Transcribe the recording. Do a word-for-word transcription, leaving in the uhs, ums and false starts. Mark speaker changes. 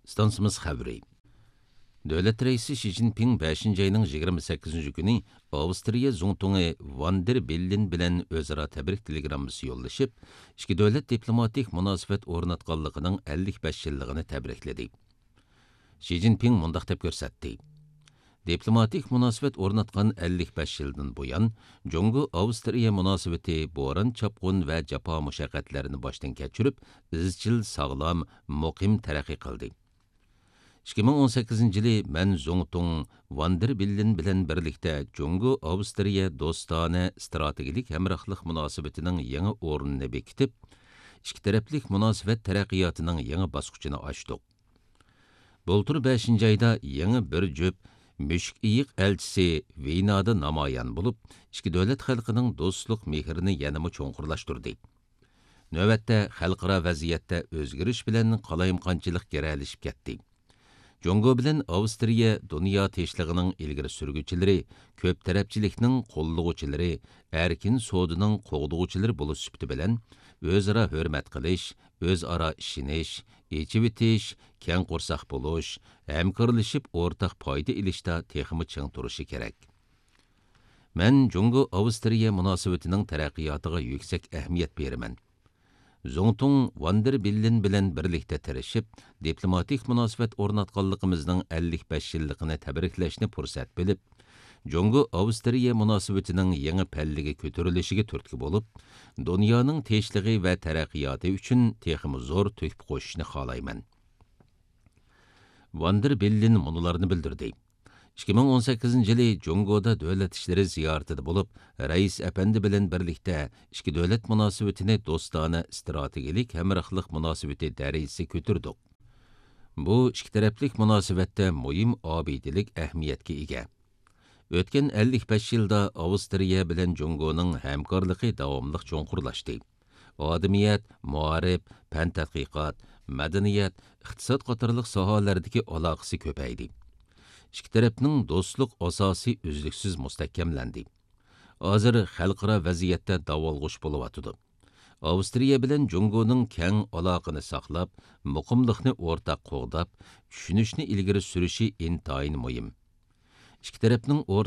Speaker 1: Stansımız xəbri. Dövlət reisi Xi Jinping beshinchi ayının yigirma sakkizinchi kuni Avstriya Zongtungi Van der Bellen bilan o'zaro tabrik telegramması yo'llashib, ikki davlat diplomatik munosabat o'rnatganligining ellik besh yilligini tabrikladi. Xi Jinping mundaq deb ko'rsatdi. Diplomatik munosabat o'rnatgan ellik besh yildan buyon Jungo Avstriya munosabati bo'ron chapqun va jafo mushaqqatlarini boshdan kechirib, izchil, sog'lom, muqim taraqqiy qildi. ikki ming o'n sakkizinchi yili men Zongtung Van der Bellen bilan birlikda Jungo Avstriya do'stona strategik hamrohlik munosabatining yangi o'rnini bekitib, ikki taraflik munosabat taraqqiyotining yangi bosqichini ochdik. Bultur beshinchi ayda yangi bir jup mushuk iyiq elchisi Venada namoyon bo'lib, ikki davlat xalqining do'stlik mehrini yanada cho'nqurlashtirdi. Navbatda xalqaro vaziyatda o'zgarish bilan qalayimqonchilik geralishib ketdi. Jungo bilan Avstriya dunyo tinchligining ilgari surguvchilari, ko'p tarafchilikning qo'llovchilari, erkin savdoning qo'g'duvchilari bo'lish sifati bilan o'zaro hurmat qilish, o'zaro ishonish, ichib etish, keng qo'rsoq bo'lish, hamkorlashib o'rtaq foyda ilishda texmi ching turishi kerak. Men Jungo Avstriya munosabatining taraqqiyotiga yuksak ahamiyat beraman. Zongtung Van der Bellen bilan birlikda tirishib, diplomatik munosabat o'rnatganligimizning ellik besh yilligini tabriklashni fursat bilib, Jungo Avstriya munosabatining yangi pallaga ko'tarilishiga turtki bo'lib, dunyoning tinchligi va taraqqiyoti uchun texmi zo'r to'kib qo'shishni xohlayman. Van der Bellen munolarni bildirdi. ikki ming o'n sakkizinchi yili Jungoda davlat ishlari ziyoratida bo'lib, rais efendi bilan birlikda ikki davlat munosabatini do'stona strategik hamrohlik munosabati darajasiga ko'tardik. Bu ikki taraflik munosabatda muhim obidilik ahamiyatga ega. O'tgan ellik besh yilda Avstriya bilan Jungoning hamkorligi davomli cho'nqurlashdi. Odamiyat, muarif, fan tadqiqot, madaniyat, iqtisod qatorliq sohalardagi aloqasi ko'paydi. İki tarafning do'stlik asosi uzluksiz mustahkamlandi. Hozir xalqaro vaziyatda davolg'ush bo'lyotdi. Avstriya bilan Jungoning keng aloqani saqlab, muqimlikni o'rtaq qo'g'dab, tushunishni ilgari surishi intayin muhim. İki tarafning